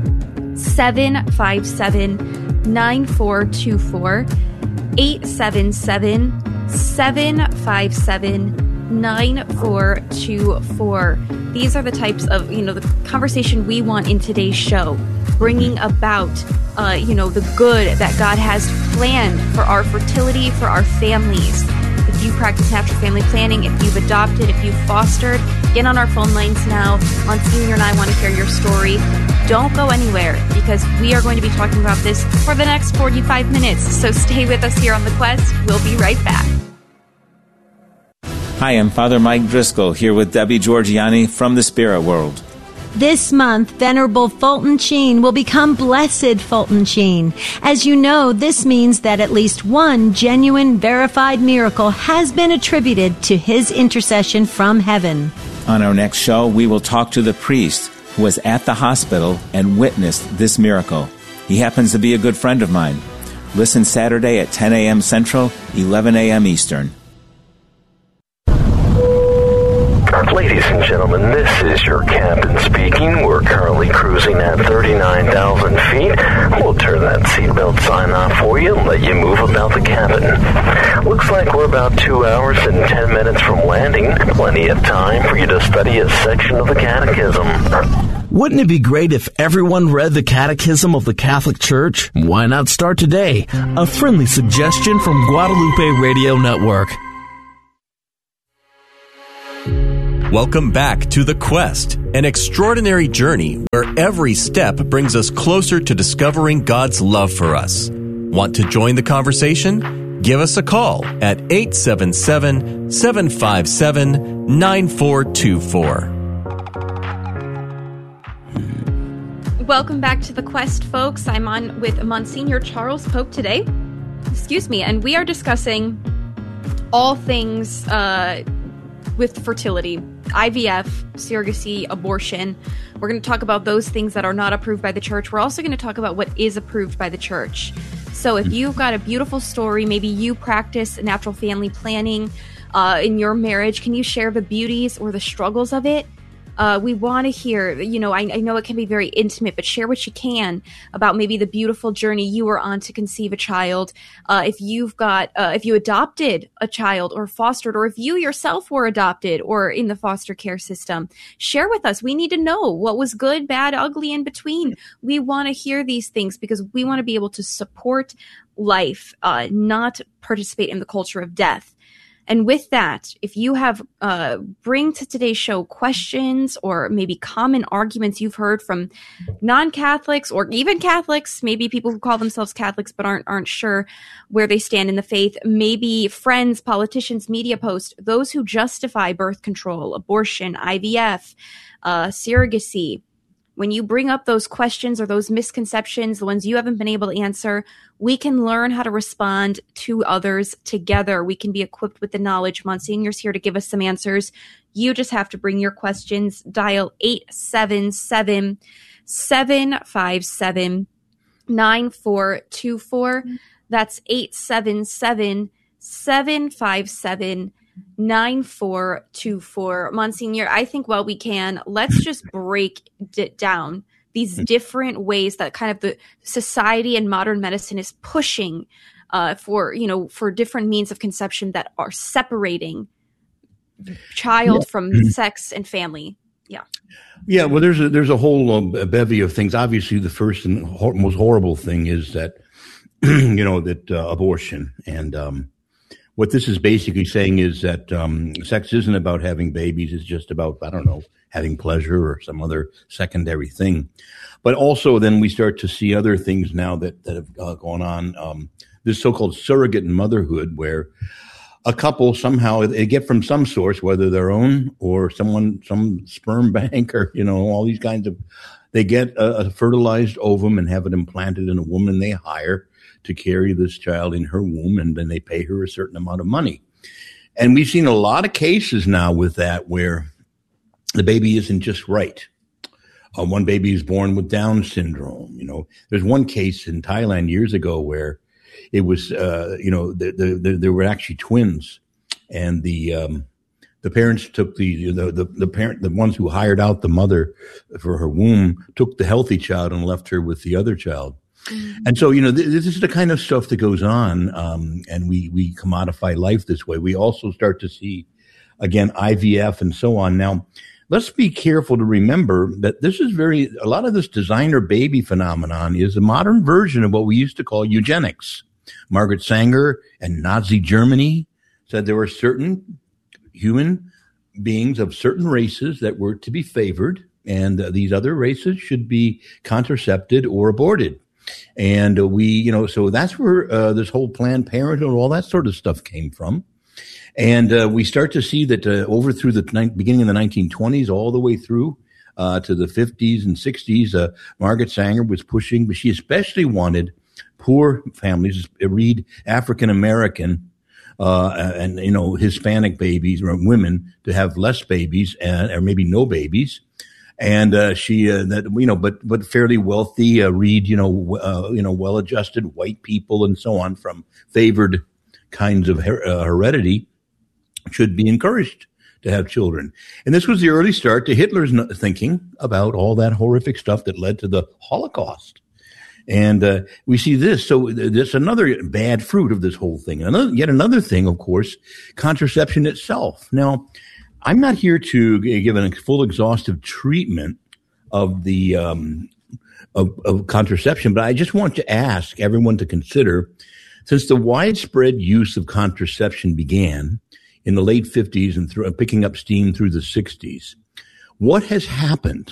seven five seven, nine four two four, eight seven seven, seven five seven, nine four two four. These are the types of, you know, the conversation we want in today's show, bringing about, uh, you know, the good that God has planned for our fertility, for our families. If you practice natural family planning, if you've adopted, if you've fostered, get on our phone lines now. Monsignor and I want to hear your story. Don't go anywhere, because we are going to be talking about this for the next forty-five minutes. So stay with us here on The Quest. We'll be right back. Hi, I'm Father Mike Driscoll here with Debbie Georgiani from the Spirit World. This month, Venerable Fulton Sheen will become Blessed Fulton Sheen. As you know, this means that at least one genuine, verified miracle has been attributed to his intercession from heaven. On our next show, we will talk to the priest who was at the hospital and witnessed this miracle. He happens to be a good friend of mine. Listen Saturday at ten a.m. Central, eleven a.m. Eastern. Ladies and gentlemen, this is your captain speaking. We're currently cruising at thirty-nine thousand feet. We'll turn that seatbelt sign off for you and let you move about the cabin. Looks like we're about two hours and ten minutes from landing. Plenty of time for you to study a section of the Catechism. Wouldn't it be great if everyone read the Catechism of the Catholic Church? Why not start today? A friendly suggestion from Guadalupe Radio Network. Welcome back to The Quest, an extraordinary journey where every step brings us closer to discovering God's love for us. Want to join the conversation? Give us a call at eight seven seven, seven five seven, nine four two four. Welcome back to The Quest, folks. I'm on with Monsignor Charles Pope today. Excuse me, and we are discussing all things uh, with fertility. I V F, surrogacy, abortion. We're going to talk about those things that are not approved by the church. We're also going to talk about what is approved by the church. So if you've got a beautiful story, maybe you practice natural family planning uh, in your marriage, can you share the beauties or the struggles of it? Uh, we want to hear, you know, I, I know it can be very intimate, but share what you can about maybe the beautiful journey you were on to conceive a child. Uh, if you've got, uh, if you adopted a child or fostered, or if you yourself were adopted or in the foster care system, share with us. We need to know what was good, bad, ugly, in between. We want to hear these things because we want to be able to support life, uh, not participate in the culture of death. And with that, if you have, uh, bring to today's show questions or maybe common arguments you've heard from non-Catholics or even Catholics, maybe people who call themselves Catholics but aren't aren't sure where they stand in the faith, maybe friends, politicians, media posts, those who justify birth control, abortion, I V F, uh, surrogacy. When you bring up those questions or those misconceptions, the ones you haven't been able to answer, we can learn how to respond to others together. We can be equipped with the knowledge. Monsignor's here to give us some answers. You just have to bring your questions. Dial eight seven seven, seven five seven, nine four two four. That's eight seven seven, seven five seven, nine four two four. Monsignor, I think while we can, let's just break it down, these different ways that kind of the society and modern medicine is pushing uh, for, you know, for different means of conception that are separating child yeah. from sex and family. Yeah. Yeah. Well, there's a, there's a whole um, a bevy of things. Obviously, the first and ho- most horrible thing is that, you know, that uh, abortion. And um, what this is basically saying is that um, sex isn't about having babies. It's just about, I don't know, having pleasure or some other secondary thing. But also then we start to see other things now that, that have uh, gone on. Um, this so-called surrogate motherhood, where a couple somehow they get from some source, whether their own or someone, some sperm bank or, you know, all these kinds of, they get a, a fertilized ovum and have it implanted in a woman they hire to carry this child in her womb, and then they pay her a certain amount of money. And we've seen a lot of cases now with that where the baby isn't just right. Uh, one baby is born with Down syndrome. You know, there's one case in Thailand years ago where it was, uh, you know, the, the, the, there were actually twins, and the um, the parents took the, the the the parent, the ones who hired out the mother for her womb, took the healthy child and left her with the other child. Mm-hmm. And so, you know, th- this is the kind of stuff that goes on, um, and we we commodify life this way. We also start to see, again, I V F and so on. Now, let's be careful to remember that this is very, a lot of this designer baby phenomenon is a modern version of what we used to call eugenics. Margaret Sanger and Nazi Germany said there were certain human beings of certain races that were to be favored, and uh, these other races should be contracepted or aborted. And uh, we, you know, so that's where uh, this whole Planned Parenthood and all that sort of stuff came from. And uh, we start to see that uh, over through the ni- beginning of the nineteen twenties, all the way through uh, to the fifties and sixties, uh, Margaret Sanger was pushing, but she especially wanted poor families, read African American uh, and, you know, Hispanic babies or women to have less babies and, or maybe no babies. And uh, she, uh, that you know, but but fairly wealthy, uh, read you know, uh, you know, well-adjusted white people and so on from favored kinds of her- uh, heredity should be encouraged to have children. And this was the early start to Hitler's thinking about all that horrific stuff that led to the Holocaust. And uh, we see this. So there's another bad fruit of this whole thing. Another, yet another thing, of course, contraception itself. Now, I'm not here to give a full exhaustive treatment of the um, of, of contraception, but I just want to ask everyone to consider, since the widespread use of contraception began in the late fifties and through, picking up steam through the sixties, what has happened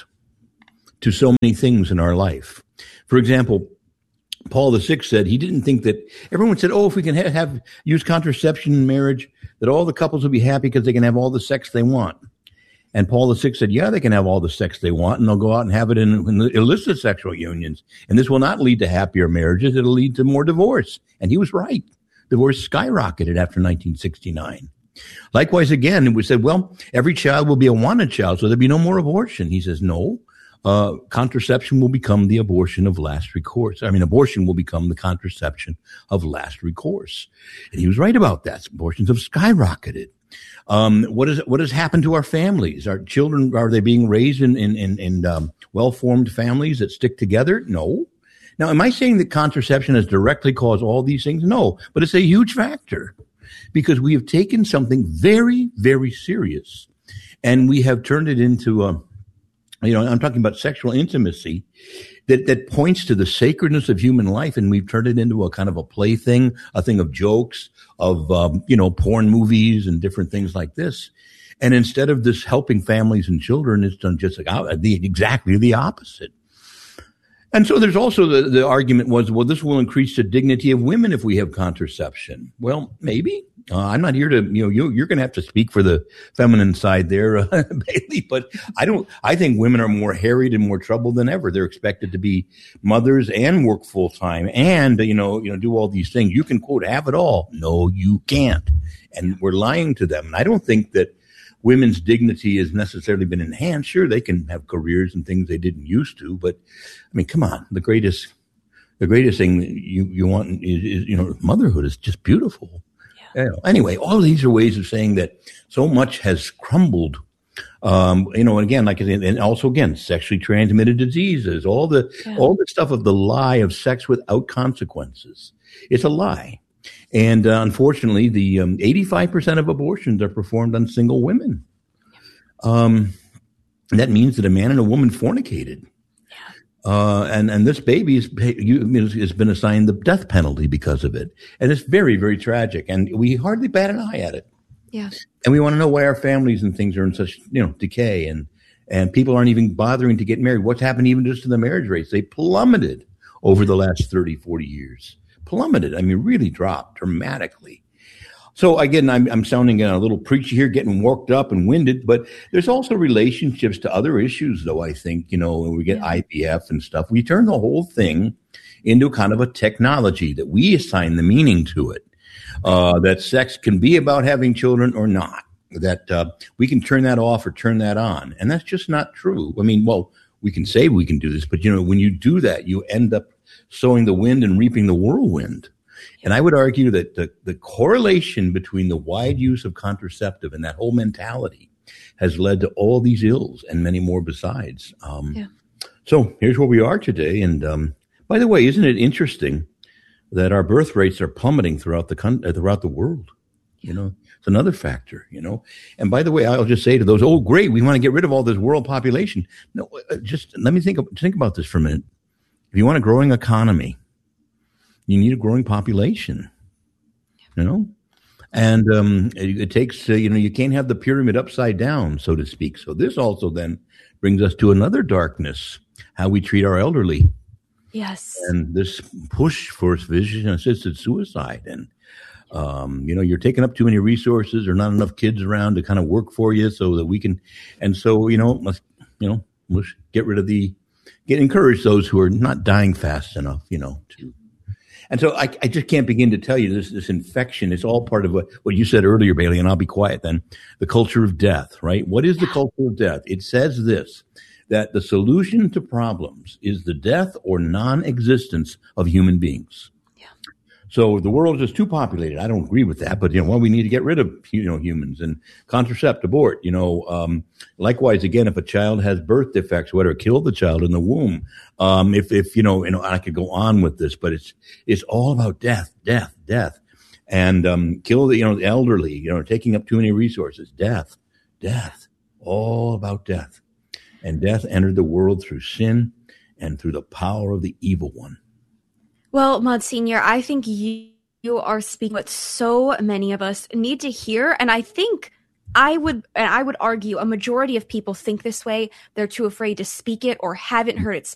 to so many things in our life? For example, Paul the Sixth said he didn't think that everyone said, oh, if we can have, have use contraception in marriage, that all the couples will be happy because they can have all the sex they want. And Paul the Sixth said, yeah, they can have all the sex they want, and they'll go out and have it in, in illicit sexual unions. And this will not lead to happier marriages. It'll lead to more divorce. And he was right. Divorce skyrocketed after nineteen sixty-nine. Likewise, again, we said, well, every child will be a wanted child, so there'll be no more abortion. He says, no. Uh, contraception will become the abortion of last recourse. I mean, abortion will become the contraception of last recourse. And he was right about that. Abortions have skyrocketed. Um, what is, what has happened to our families? Our children, are they being raised in, in, in, in um, well-formed families that stick together? No. Now, am I saying that contraception has directly caused all these things? No, but it's a huge factor because we have taken something very, very serious and we have turned it into a, you know, I'm talking about sexual intimacy that, that points to the sacredness of human life. And we've turned it into a kind of a plaything, a thing of jokes, of, um, you know, porn movies and different things like this. And instead of this helping families and children, it's done just like uh, the, exactly the opposite. And so there's also the, the argument was, well, this will increase the dignity of women if we have contraception. Well, maybe. Uh, I'm not here to, you know, you, you're going to have to speak for the feminine side there, uh, Bailey, but I don't, I think women are more harried and more troubled than ever. They're expected to be mothers and work full time and, you know, you know, do all these things. You can quote, have it all. No, you can't. And we're lying to them. And I don't think that women's dignity has necessarily been enhanced. Sure, they can have careers and things they didn't used to, but I mean, come on, the greatest, the greatest thing you, you want is, is, you know, motherhood is just beautiful. Yeah. You know, anyway, all of these are ways of saying that so much has crumbled. Um, you know, and again, like, and also again, sexually transmitted diseases, all the, yeah. all the stuff of the lie of sex without consequences. It's a lie. And uh, unfortunately, the um, eighty-five percent of abortions are performed on single women. Um, that means that a man and a woman fornicated. Yeah. Uh, and, and this baby is, has been assigned the death penalty because of it. And it's very, very tragic. And we hardly bat an eye at it. Yeah. And we want to know why our families and things are in such, you know, decay. And, and people aren't even bothering to get married. What's happened even just to the marriage rates? They plummeted over the last thirty, forty years. Plummeted. I mean, really dropped dramatically. So again, I'm, I'm sounding a little preachy here, getting worked up and winded, but there's also relationships to other issues, though. I think, you know, when we get I V F and stuff, we turn the whole thing into kind of a technology that we assign the meaning to it, uh, that sex can be about having children or not, that uh, we can turn that off or turn that on. And that's just not true. I mean, well, we can say we can do this, but, you know, when you do that, you end up sowing the wind and reaping the whirlwind. And I would argue that the, the correlation between the wide use of contraceptive and that whole mentality has led to all these ills and many more besides. Um, yeah. So here's where we are today. And um, by the way, isn't it interesting that our birth rates are plummeting throughout the con- throughout the world? You know, it's another factor, you know. And by the way, I'll just say to those, oh, great, we want to get rid of all this world population. No, just let me think, think about this for a minute. If you want a growing economy, you need a growing population, you know, and um, it, it takes, uh, you know, you can't have the pyramid upside down, so to speak. So this also then brings us to another darkness, how we treat our elderly. Yes. And this push for physician-assisted suicide. And, um, you know, you're taking up too many resources or not enough kids around to kind of work for you so that we can. And so, you know, let's, you know, let's get rid of the, get encourage those who are not dying fast enough, you know, to. And so I, I just can't begin to tell you this, this infection is all part of what, what you said earlier, Bailey, and I'll be quiet then. The culture of death, right? What is the culture of death? It says this, that the solution to problems is the death or non-existence of human beings. So the world is too populated. I don't agree with that, but you know, well, we need to get rid of you know humans and contracept, abort. You know, um, likewise, again, if a child has birth defects, whatever, kill the child in the womb. Um, if if you know, you know, I could go on with this, but it's it's all about death, death, death, and um, kill the you know the elderly. You know, taking up too many resources. Death, death, all about death, and death entered the world through sin and through the power of the evil one. Well, Monsignor, I think you, you are speaking what so many of us need to hear, and I think I would, and I would argue, a majority of people think this way. They're too afraid to speak it or haven't heard it